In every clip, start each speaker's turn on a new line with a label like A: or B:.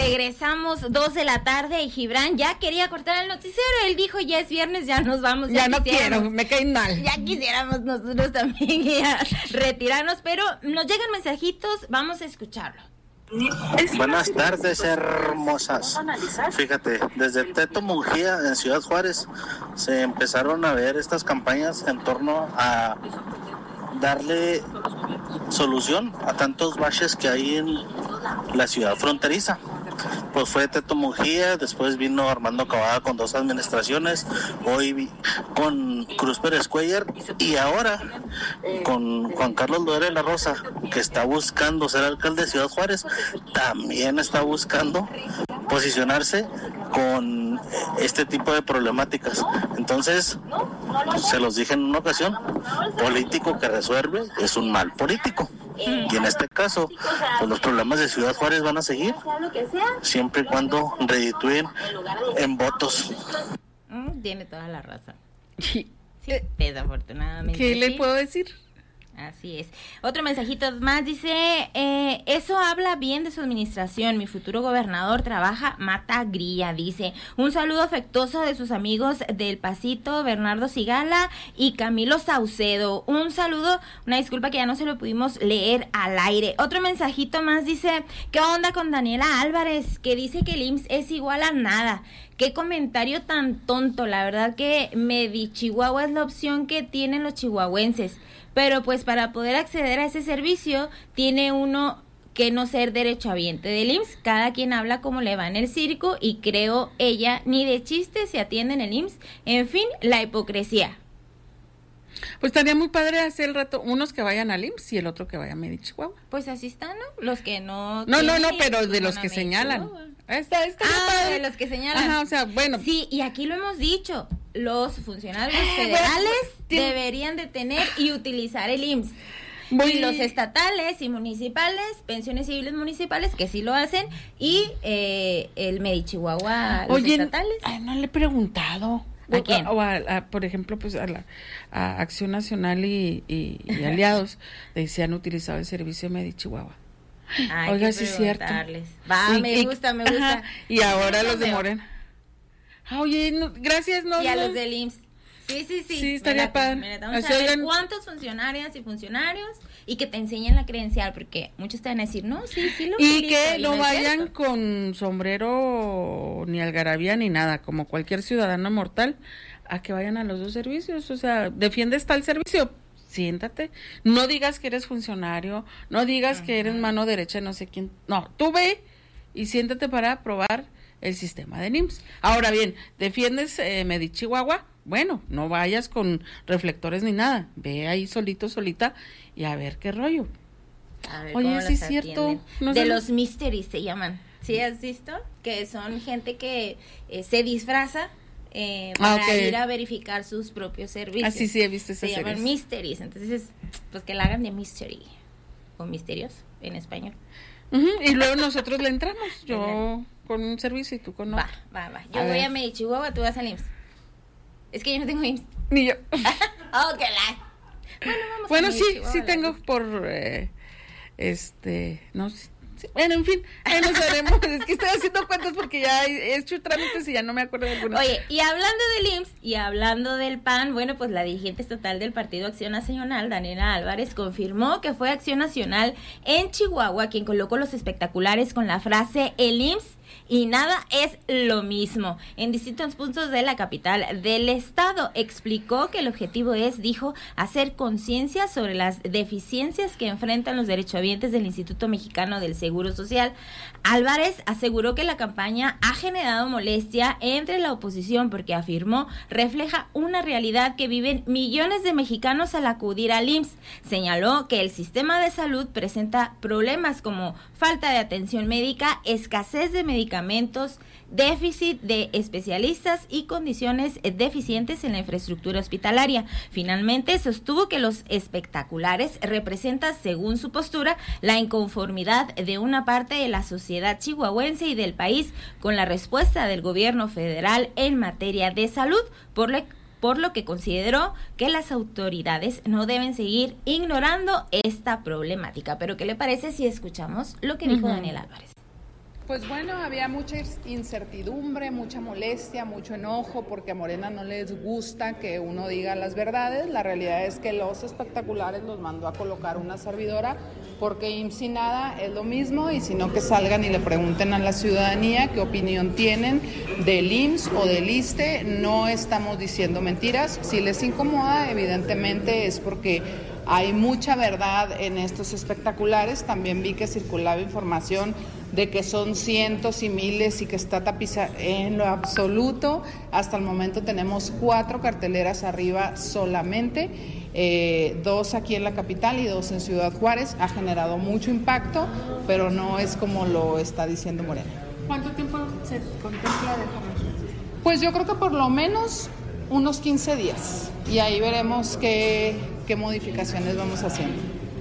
A: regresamos 2 de la tarde y Gibran ya quería cortar el noticiero. Él dijo, ya es viernes, ya nos vamos.
B: Ya no quiero, me cae mal.
A: Ya quisiéramos nosotros también ya retirarnos, pero nos llegan mensajitos, vamos a escucharlo.
C: Buenas tardes, hermosas. Fíjate, desde Teto Mungía en Ciudad Juárez se empezaron a ver estas campañas en torno a darle solución a tantos baches que hay en la ciudad fronteriza. Pues fue Teto Mungía, después vino Armando Cavada con 2 administraciones, hoy con Cruz Pérez Cuellar y ahora con Juan Carlos Loera de la Rosa, que está buscando ser alcalde de Ciudad Juárez, también está buscando posicionarse con este tipo de problemáticas. Entonces, se los dije en una ocasión, político que resuelve es un mal político. Y en este caso, pues los problemas de Ciudad Juárez van a seguir, siempre y cuando reditúen en votos.
A: Tiene toda la razón.
B: Sí,
A: Desafortunadamente.
B: ¿qué le puedo decir?
A: Así es. Otro mensajito más dice, eso habla bien de su administración. Mi futuro gobernador trabaja, mata grilla, dice. Un saludo afectuoso de sus amigos del Pasito, Bernardo Sigala y Camilo Saucedo. Un saludo, una disculpa que ya no se lo pudimos leer al aire. Otro mensajito más dice, ¿qué onda con Daniela Álvarez? Que dice que el IMSS es igual a nada. Qué comentario tan tonto. La verdad que Medichihuahua es la opción que tienen los chihuahuenses. Pero pues para poder acceder a ese servicio tiene uno que no ser derechohabiente del IMSS. Cada quien habla como le va en el circo y creo ella ni de chiste se atiende en el IMSS. En fin, la hipocresía.
B: Pues estaría muy padre hacer el rato, unos que vayan al IMSS y el otro que vaya a Medichihuahua.
A: Pues así están, ¿no? Los que no...
B: No, pero de los que señalan. Está
A: de los que señalan.
B: Ajá, o sea, bueno.
A: Sí, y aquí lo hemos dicho, los funcionarios federales deberían de tener y utilizar el IMSS. Y los estatales y municipales, pensiones civiles municipales, que sí lo hacen, y el Medichihuahua, los estatales.
B: No le he preguntado.
A: ¿A quién?
B: Por ejemplo, pues a Acción Nacional y aliados decían utilizado el servicio de Medichihuahua. Oiga, sí es cierto.
A: Me gusta.
B: Ajá, y ahora los de Morena. Oye, gracias,
A: Y a los del IMSS. Sí.
B: Sí, estaría padre.
A: Vamos a ver cuántos funcionarias y funcionarios y que te enseñen la credencial, porque muchos te van a decir, no, sí lo
B: y
A: utilizo,
B: que no vayan con sombrero ni algarabía ni nada, como cualquier ciudadano mortal, a que vayan a los 2 servicios. O sea, defiendes tal servicio, siéntate, no digas que eres funcionario, no digas que eres mano derecha, no sé quién, no, tú ve y siéntate para probar el sistema de IMSS. Ahora bien, defiendes Medichihuahua, bueno, no vayas con reflectores ni nada, ve ahí solita y a ver qué rollo. Oye, sí es cierto.
A: No de los mysteries se llaman, ¿sí has visto? Que son gente que se disfraza para ir a verificar sus propios servicios.
B: Sí, he visto esas
A: series. Se llaman mysteries, entonces, pues que la hagan de mystery, o misterios en español.
B: Y luego nosotros le entramos, yo con un servicio y tú con otro.
A: Va. Yo voy a Medichihuahua, tú vas al IMSS. Es que yo no tengo IMSS.
B: Ni yo.
A: Bueno,
B: sí tengo por no sé. Bueno, en fin, nos haremos. Es que estoy haciendo cuentas porque ya he hecho trámites y ya no me acuerdo de algunas.
A: Oye, y hablando del IMSS y hablando del PAN, bueno, pues la dirigente estatal del Partido Acción Nacional, Daniela Álvarez, confirmó que fue Acción Nacional en Chihuahua quien colocó los espectaculares con la frase el IMSS y nada es lo mismo en distintos puntos de la capital del estado. Explicó que el objetivo es, dijo, hacer conciencia sobre las deficiencias que enfrentan los derechohabientes del Instituto Mexicano del Seguro Social. Álvarez aseguró que la campaña ha generado molestia entre la oposición porque afirmó refleja una realidad que viven millones de mexicanos al acudir al IMSS. Señaló que el sistema de salud presenta problemas como falta de atención médica, escasez de medicamentos, déficit de especialistas y condiciones deficientes en la infraestructura hospitalaria. Finalmente, sostuvo que los espectaculares representan, según su postura, la inconformidad de una parte de la sociedad chihuahuense y del país con la respuesta del gobierno federal en materia de salud, por lo que consideró que las autoridades no deben seguir ignorando esta problemática. Pero ¿qué le parece si escuchamos lo que dijo Daniela Álvarez?
D: Pues bueno, había mucha incertidumbre, mucha molestia, mucho enojo, porque a Morena no les gusta que uno diga las verdades. La realidad es que los espectaculares los mandó a colocar una servidora, porque IMSS y nada es lo mismo, y sino que salgan y le pregunten a la ciudadanía qué opinión tienen del IMSS o del ISSSTE. No estamos diciendo mentiras. Si les incomoda, evidentemente es porque hay mucha verdad en estos espectaculares. También vi que circulaba información de que son cientos y miles y que está tapizada. En lo absoluto, hasta el momento tenemos 4 carteleras arriba solamente, 2 aquí en la capital y 2 en Ciudad Juárez. Ha generado mucho impacto, pero no es como lo está diciendo Morena.
B: ¿Cuánto tiempo se contempla dejarlos?
D: Pues yo creo que por lo menos unos 15 días, y ahí veremos qué modificaciones vamos haciendo.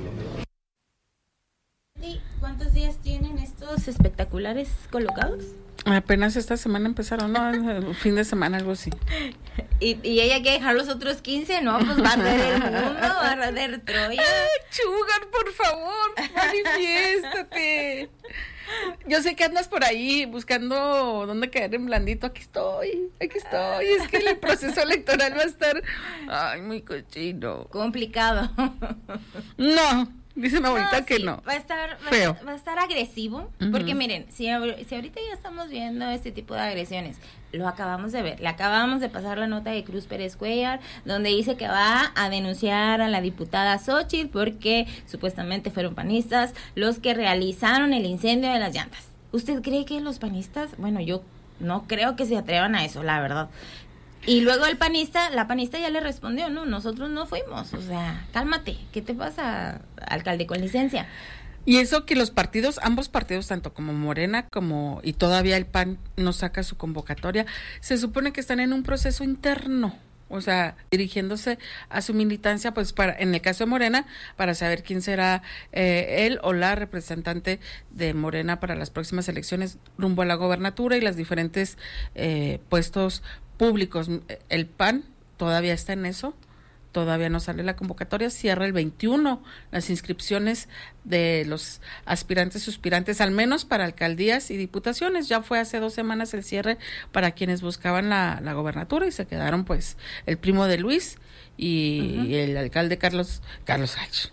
A: ¿Cuántos días tienen estos espectaculares colocados?
B: Apenas esta semana empezaron, ¿no? Fin de semana, algo así.
A: ¿Y ella hay que dejar los otros 15? No, pues va a arder el mundo, va a arder Troya.
B: ¡Ay, Sugar, por favor, manifiéstate! Yo sé que andas por ahí buscando dónde caer en blandito. Aquí estoy. Es que el proceso electoral va a estar, muy cochino.
A: Complicado.
B: No, dice mi abuelita que
A: sí,
B: no.
A: Va a estar agresivo, porque miren, si ahorita ya estamos viendo este tipo de agresiones, lo acabamos de ver, le acabamos de pasar la nota de Cruz Pérez Cuellar, donde dice que va a denunciar a la diputada Xóchitl porque supuestamente fueron panistas los que realizaron el incendio de las llantas. ¿Usted cree que los panistas? Bueno, yo no creo que se atrevan a eso, la verdad. Y luego la panista ya le respondió, no, nosotros no fuimos, o sea, cálmate, ¿qué te pasa, alcalde con licencia?
B: Y eso que los partidos, ambos partidos, tanto como Morena y todavía el PAN no saca su convocatoria, se supone que están en un proceso interno, o sea, dirigiéndose a su militancia, pues en el caso de Morena, para saber quién será él o la representante de Morena para las próximas elecciones rumbo a la gobernatura y los diferentes puestos públicos. El PAN todavía está en eso. Todavía no sale la convocatoria, cierra el 21 las inscripciones de los aspirantes y suspirantes, al menos para alcaldías y diputaciones. Ya fue hace 2 semanas el cierre para quienes buscaban la gobernatura y se quedaron pues el primo de Luis y el alcalde Carlos H.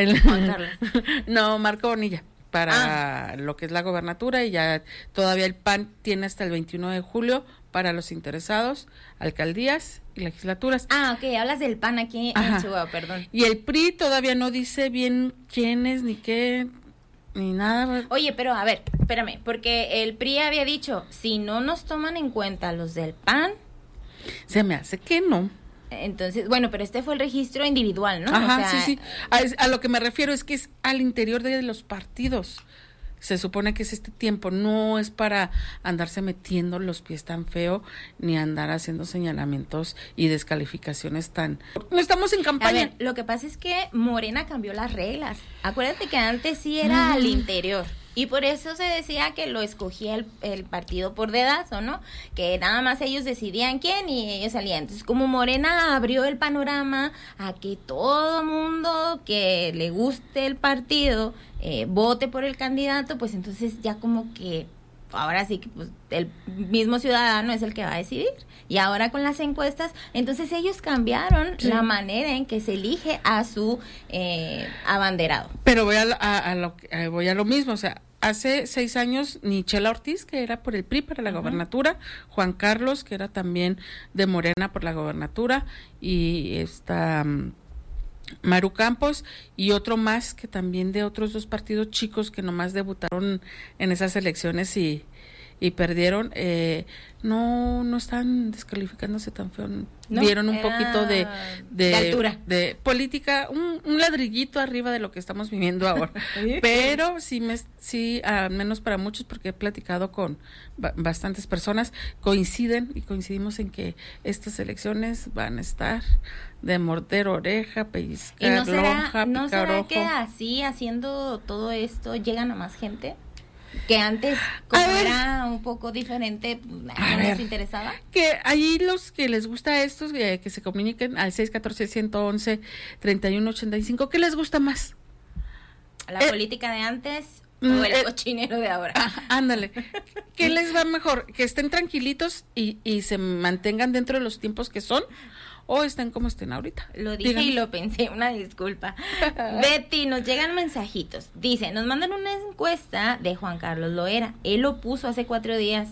B: No, Marco Bonilla para lo que es la gobernatura, y ya todavía el PAN tiene hasta el 21 de julio para los interesados, alcaldías y legislaturas.
A: Ok, hablas del PAN aquí en Chihuahua, perdón.
B: Y el PRI todavía no dice bien quién es, ni qué, ni nada.
A: Oye, pero a ver, espérame, porque el PRI había dicho, si no nos toman en cuenta los del PAN...
B: Se me hace que no.
A: Entonces, bueno, pero este fue el registro individual, ¿no?
B: Ajá,
A: o sea,
B: sí. A lo que me refiero es que es al interior de los partidos. Se supone que es este tiempo, no es para andarse metiendo los pies tan feo, ni andar haciendo señalamientos y descalificaciones tan... No estamos en campaña.
A: A ver, lo que pasa es que Morena cambió las reglas. Acuérdate que antes sí era al interior. Y por eso se decía que lo escogía el partido por dedazo, ¿no? Que nada más ellos decidían quién y ellos salían. Entonces, como Morena abrió el panorama a que todo mundo que le guste el partido vote por el candidato, pues entonces ya como que ahora sí que pues el mismo ciudadano es el que va a decidir. Y ahora con las encuestas, entonces ellos cambiaron la manera en que se elige a su abanderado.
B: Pero voy a lo mismo, o sea, hace 6 años ni Chela Ortiz, que era por el PRI para la gobernatura, Juan Carlos, que era también de Morena por la gobernatura, y Maru Campos, y otro más que también de otros 2 partidos chicos que nomás debutaron en esas elecciones y perdieron, no están descalificándose tan feo, ¿no? Dieron un poquito de
A: altura,
B: de política, un ladrillito arriba de lo que estamos viviendo ahora. Pero sí, al menos para muchos, porque he platicado con bastantes personas, coincidimos en que estas elecciones van a estar de morder oreja, pellizcar lonja,
A: ¿no
B: picar
A: será
B: ojo?
A: que así, haciendo todo esto, llegan a más gente? Que antes, como era un poco diferente, no les interesaba.
B: Que ahí los que les gusta estos, que se comuniquen al 614-111-3185, ¿qué les gusta más?
A: ¿La política de antes O el cochinero de ahora.
B: Ándale. ¿Qué les va mejor? ¿Que estén tranquilitos y se mantengan dentro de los tiempos que son? ¿O estén como estén ahorita?
A: Lo dije
B: Díganos.
A: y lo pensé, una disculpa. Betty, nos llegan mensajitos. Dice, nos mandan una encuesta de Juan Carlos Loera. Él lo puso hace 4 días.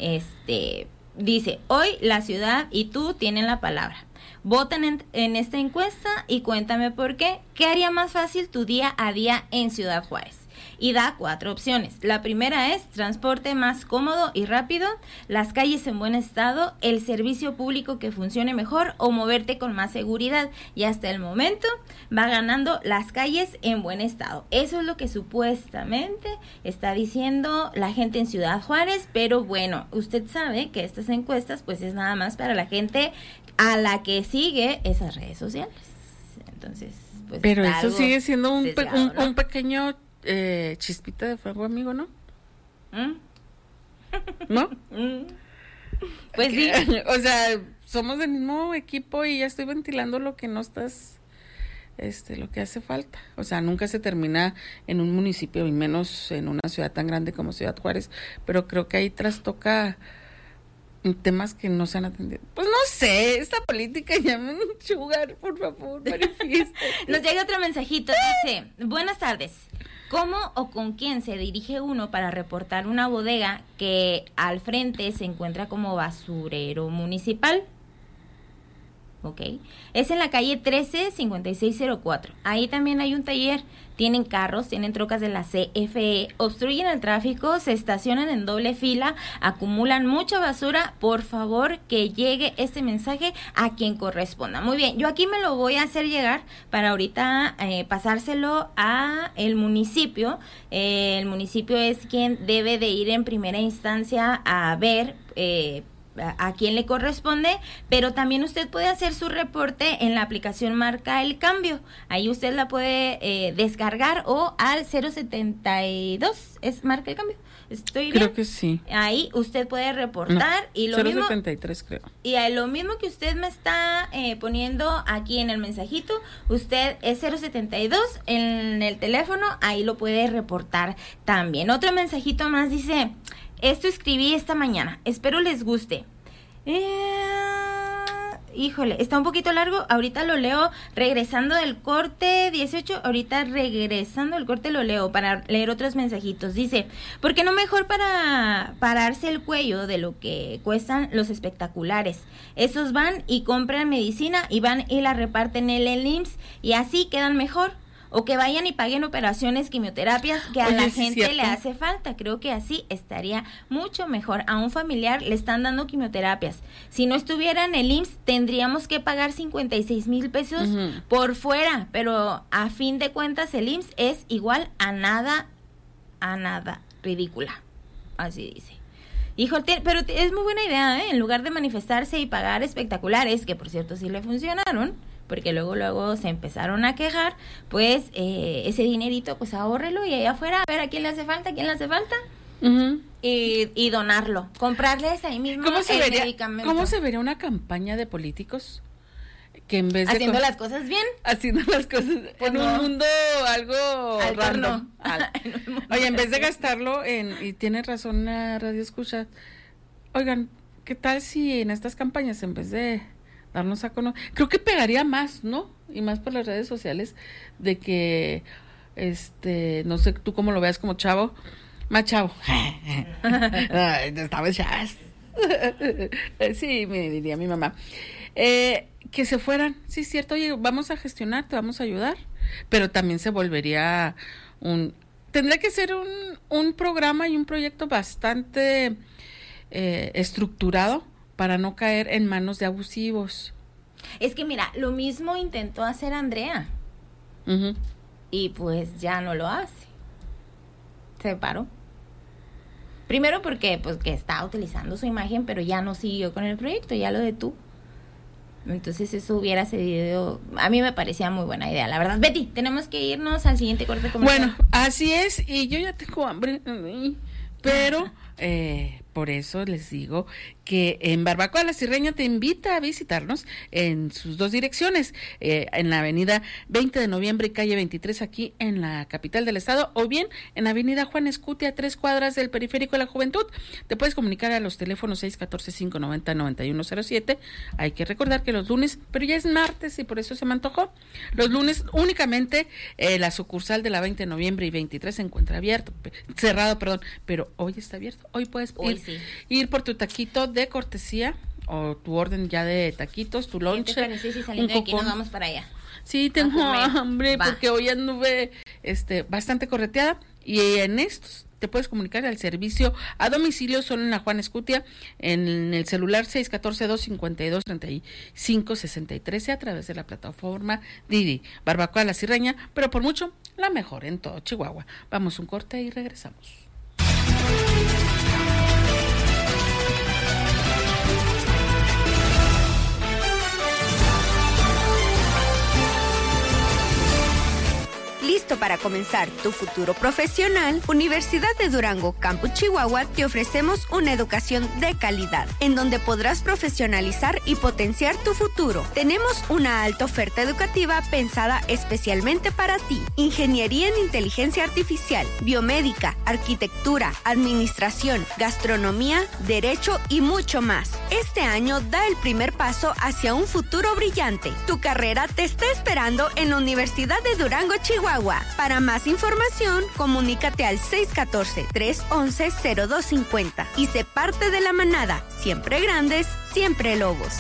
A: Dice, hoy la ciudad y tú tienen la palabra. Voten en esta encuesta y cuéntame por qué. ¿Qué haría más fácil tu día a día en Ciudad Juárez? Y da 4 opciones. La primera es transporte más cómodo y rápido, las calles en buen estado, el servicio público que funcione mejor o moverte con más seguridad. Y hasta el momento va ganando las calles en buen estado. Eso es lo que supuestamente está diciendo la gente en Ciudad Juárez, pero bueno, usted sabe que estas encuestas pues es nada más para la gente a la que sigue esas redes sociales. Entonces, pues
B: pero eso sigue siendo un pequeño chispita de fuego, amigo, ¿no? ¿No?
A: Pues sí.
B: O sea, somos del mismo equipo y ya estoy ventilando lo que no estás, lo que hace falta. O sea, nunca se termina en un municipio y menos en una ciudad tan grande como Ciudad Juárez, pero creo que ahí trastoca temas que no se han atendido. Pues no sé, esta política ya me enchugar, por favor, manifiesta.
A: Nos llega otro mensajito, dice, buenas tardes. ¿Cómo o con quién se dirige uno para reportar una bodega que al frente se encuentra como basurero municipal? Ok. Es en la calle 13-5604. Ahí también hay un taller. Tienen carros, tienen trocas de la CFE, obstruyen el tráfico, se estacionan en doble fila, acumulan mucha basura. Por favor, que llegue este mensaje a quien corresponda. Muy bien, yo aquí me lo voy a hacer llegar para ahorita pasárselo a el municipio. El municipio es quien debe de ir en primera instancia a ver a quién le corresponde, pero también usted puede hacer su reporte en la aplicación Marca el Cambio. Ahí usted la puede descargar o al 072, ¿es Marca el Cambio? ¿Estoy bien?
B: Creo que sí.
A: Ahí usted puede reportar
B: no,
A: y lo
B: 073 creo.
A: Y lo mismo que usted me está poniendo aquí en el mensajito, usted es 072 en el teléfono, ahí lo puede reportar también. Otro mensajito más dice, esto escribí esta mañana, espero les guste. Híjole, está un poquito largo, ahorita lo leo regresando del corte 18, ahorita regresando del corte lo leo para leer otros mensajitos. Dice, ¿por qué no mejor para pararse el cuello de lo que cuestan los espectaculares? Esos van y compran medicina y van y la reparten en el IMSS y así quedan mejor. O que vayan y paguen operaciones, quimioterapias que a la gente le hace falta. Creo que así estaría mucho mejor. A un familiar le están dando quimioterapias. Si no estuviera en el IMSS, tendríamos que pagar 56,000 pesos por fuera. Pero a fin de cuentas, el IMSS es igual a nada, ridícula. Así dice. Híjole, pero es muy buena idea, ¿eh? En lugar de manifestarse y pagar espectaculares, que por cierto sí le funcionaron, porque luego se empezaron a quejar, pues ese dinerito, pues ahórrelo y allá afuera, a ver a quién le hace falta, y donarlo, comprarles ahí mismo el medicamento.
B: ¿Cómo se vería una campaña de políticos que en vez de
A: haciendo las cosas bien,
B: haciendo las cosas pues en un mundo algo random? Oye, en vez de gastarlo y tiene razón la radio escucha, oigan, ¿qué tal si en estas campañas en vez de darnos a conocer, creo que pegaría más, ¿no? Y más por las redes sociales, de que, no sé tú cómo lo veas como chavo, más chavo. Estaba chavas. Sí, me diría mi mamá. Que se fueran, sí, es cierto, oye, vamos a gestionar, te vamos a ayudar, pero también se volvería tendría que ser un programa y un proyecto bastante estructurado, para no caer en manos de abusivos.
A: Es que mira, lo mismo intentó hacer Andrea. Y pues ya no lo hace. Se paró. Primero porque pues que está utilizando su imagen, pero ya no siguió con el proyecto, ya lo detuvo. Entonces eso hubiera sido, a mí me parecía muy buena idea, la verdad. Betty, tenemos que irnos al siguiente corte comercial.
B: Bueno, así es, y yo ya tengo hambre, pero Por eso les digo que en Barbacoa La Cirreña te invita a visitarnos en sus dos direcciones, en la avenida 20 de noviembre y calle 23 aquí en la capital del estado, o bien en avenida Juan Escutia, 3 cuadras del Periférico de la Juventud. Te puedes comunicar a los teléfonos 614-590-9107. Hay que recordar que los lunes, pero ya es martes y por eso se me antojó, los lunes únicamente la sucursal de la 20 de noviembre y 23 se encuentra cerrado, pero hoy está abierto. Hoy puedes ir por tu taquito de cortesía o tu orden ya de taquitos, tu lunch.
A: Saliendo de aquí nos vamos para allá.
B: Sí, tengo hambre porque hoy anduve bastante correteada, y en estos te puedes comunicar al servicio a domicilio solo en la Juan Escutia, en el celular 614-252-3563 a través de la plataforma Didi. Barbacoa La Cirreña, pero por mucho la mejor en todo Chihuahua. Vamos un corte y regresamos.
E: ¿Listo para comenzar tu futuro profesional? Universidad de Durango, Campus Chihuahua, te ofrecemos una educación de calidad, en donde podrás profesionalizar y potenciar tu futuro. Tenemos una alta oferta educativa pensada especialmente para ti. Ingeniería en Inteligencia Artificial, Biomédica, Arquitectura, Administración, Gastronomía, Derecho y mucho más. Este año da el primer paso hacia un futuro brillante. Tu carrera te está esperando en la Universidad de Durango, Chihuahua. Para más información, comunícate al 614-311-0250 y sé parte de la manada. Siempre grandes, siempre lobos.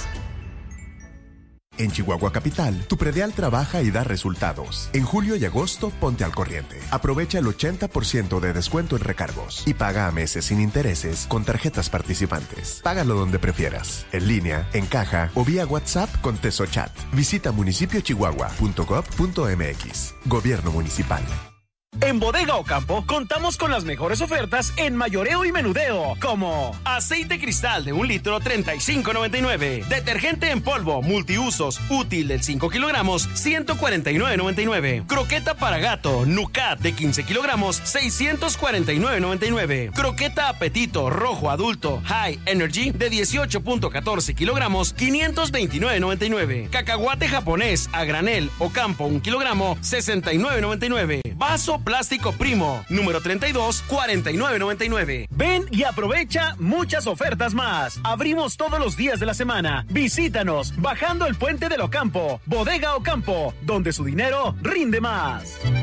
F: En Chihuahua Capital, tu predial trabaja y da resultados. En julio y agosto, ponte al corriente. Aprovecha el 80% de descuento en recargos y paga a meses sin intereses con tarjetas participantes. Págalo donde prefieras, en línea, en caja o vía WhatsApp con TesoChat. Visita municipiochihuahua.gov.mx. Gobierno Municipal.
G: En Bodega Ocampo contamos con las mejores ofertas en mayoreo y menudeo, como aceite cristal de 1 litro 35.99, detergente en polvo multiusos útil de 5 kilogramos 149.99, croqueta para gato Nucat de 15 kilogramos 649.99, croqueta apetito rojo adulto High Energy de 18.14 kilogramos 529.99, cacahuate japonés a granel Ocampo 1 kilogramo 69.99, vaso plástico primo número 32 49.99. Ven y aprovecha muchas ofertas más. Abrimos todos los días de la semana. Visítanos bajando el puente del Ocampo. Bodega Ocampo, donde su dinero rinde más.